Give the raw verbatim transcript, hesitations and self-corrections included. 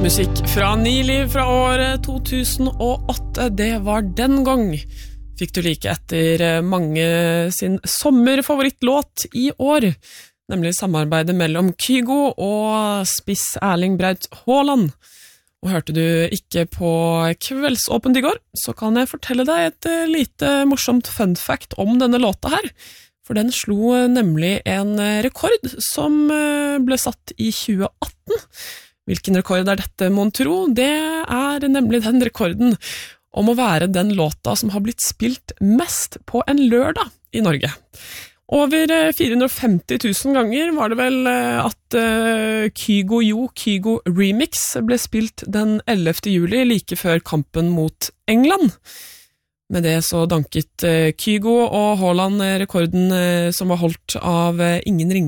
Musikk fra Niliv fra året to tusen og åtte, det var den gang. Fikk du like etter mange sin sommerfavorittlåt i år, nemlig samarbeidet mellom Kygo og spiss Erling Braut Haaland. Og hørte du ikke på Kveldsåpent i går, så kan jeg fortelle deg et lite morsomt fun fact om denne låta her. For den slo nemlig en rekord som ble satt i tjue atten. Hvilken rekord er dette, mon tro? Det er nemlig den rekorden om å være den låta som har blitt spilt mest på en lørdag i Norge. Over fire hundre og femti tusen ganger var det vel at Kygo Jo Kygo Remix ble spilt den ellevte juli, like før kampen mot England. Med det så danket Kygo og Haaland rekorden som var holdt av Ingen Ringe.